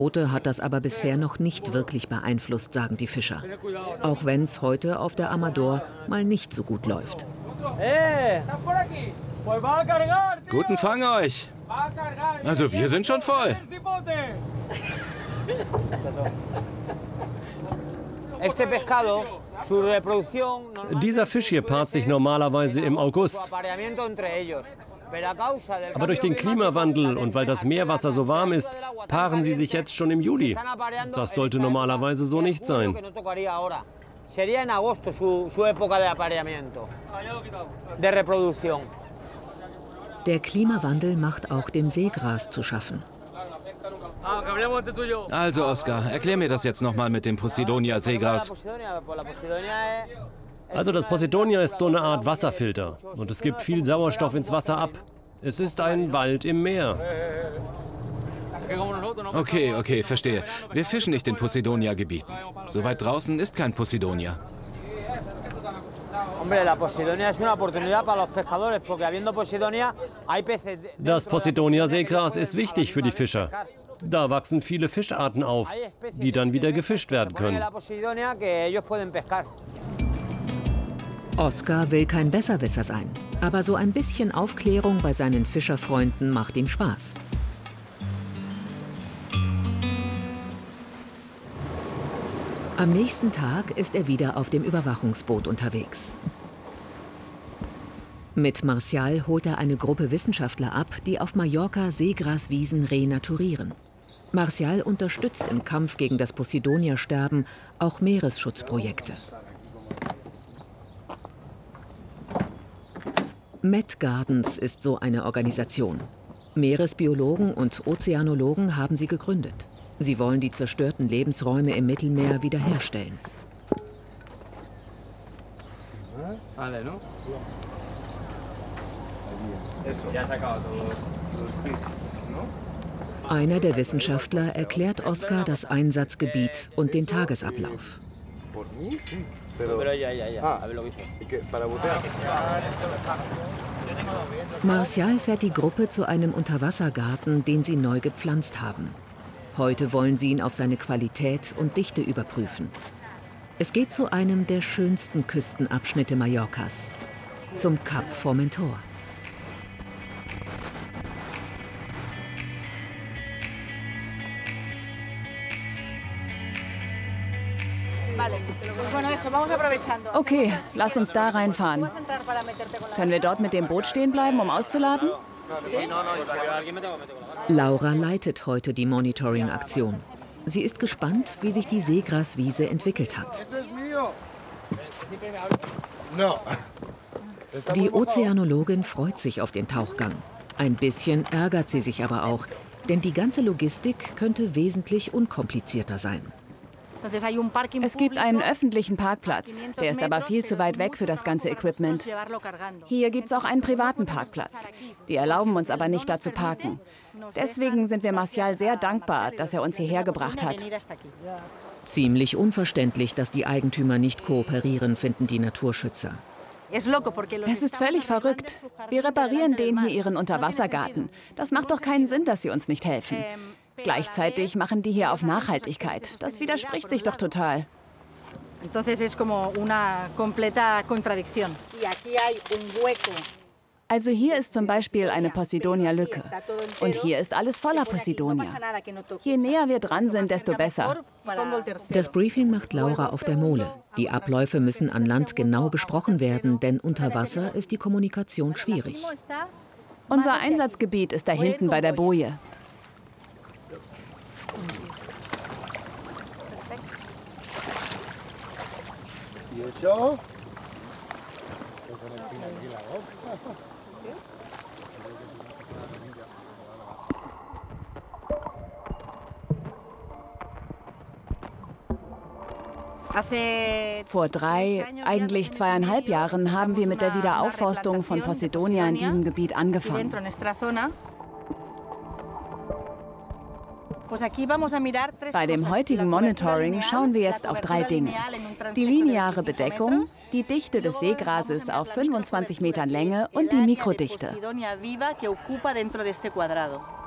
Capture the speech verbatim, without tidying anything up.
Quote hat das aber bisher noch nicht wirklich beeinflusst, sagen die Fischer. Auch wenn es heute auf der Amador mal nicht so gut läuft. Guten Fang euch! Also wir sind schon voll. Dieser Fisch hier paart sich normalerweise im August. Aber durch den Klimawandel und weil das Meerwasser so warm ist, paaren sie sich jetzt schon im Juli. Das sollte normalerweise so nicht sein. Der Klimawandel macht auch dem Seegras zu schaffen. Also Oskar, erklär mir das jetzt nochmal mit dem Posidonia-Seegras. Also das Posidonia ist so eine Art Wasserfilter und es gibt viel Sauerstoff ins Wasser ab. Es ist ein Wald im Meer. Okay, okay, verstehe. Wir fischen nicht in Posidonia-Gebieten. So weit draußen ist kein Posidonia. Das Posidonia-Seegras ist wichtig für die Fischer. Da wachsen viele Fischarten auf, die dann wieder gefischt werden können. Oskar will kein Besserwisser sein, aber so ein bisschen Aufklärung bei seinen Fischerfreunden macht ihm Spaß. Am nächsten Tag ist er wieder auf dem Überwachungsboot unterwegs. Mit Marcial holt er eine Gruppe Wissenschaftler ab, die auf Mallorca Seegraswiesen renaturieren. Marcial unterstützt im Kampf gegen das Posidonia-Sterben auch Meeresschutzprojekte. Met Gardens ist so eine Organisation. Meeresbiologen und Ozeanologen haben sie gegründet. Sie wollen die zerstörten Lebensräume im Mittelmeer wiederherstellen. Einer der Wissenschaftler erklärt Oskar das Einsatzgebiet und den Tagesablauf. Marcial fährt die Gruppe zu einem Unterwassergarten, den sie neu gepflanzt haben. Heute wollen sie ihn auf seine Qualität und Dichte überprüfen. Es geht zu einem der schönsten Küstenabschnitte Mallorcas, zum Kap Formentor. Okay, lass uns da reinfahren. Können wir dort mit dem Boot stehen bleiben, um auszuladen? Laura leitet heute die Monitoring-Aktion. Sie ist gespannt, wie sich die Seegraswiese entwickelt hat. Die Ozeanologin freut sich auf den Tauchgang. Ein bisschen ärgert sie sich aber auch, denn die ganze Logistik könnte wesentlich unkomplizierter sein. Es gibt einen öffentlichen Parkplatz, der ist aber viel zu weit weg für das ganze Equipment. Hier gibt es auch einen privaten Parkplatz. Die erlauben uns aber nicht, da zu parken. Deswegen sind wir Marcial sehr dankbar, dass er uns hierher gebracht hat. Ziemlich unverständlich, dass die Eigentümer nicht kooperieren, finden die Naturschützer. Es ist völlig verrückt. Wir reparieren denen hier ihren Unterwassergarten. Das macht doch keinen Sinn, dass sie uns nicht helfen. Gleichzeitig machen die hier auf Nachhaltigkeit. Das widerspricht sich doch total. Also hier ist zum Beispiel eine Posidonia-Lücke. Und hier ist alles voller Posidonia. Je näher wir dran sind, desto besser. Das Briefing macht Laura auf der Mole. Die Abläufe müssen an Land genau besprochen werden, denn unter Wasser ist die Kommunikation schwierig. Unser Einsatzgebiet ist da hinten bei der Boje. Vor drei, eigentlich zweieinhalb Jahren haben wir mit der Wiederaufforstung von Posidonia in diesem Gebiet angefangen. Bei dem heutigen Monitoring schauen wir jetzt auf drei Dinge. Die lineare Bedeckung, die Dichte des Seegrases auf fünfundzwanzig Metern Länge und die Mikrodichte.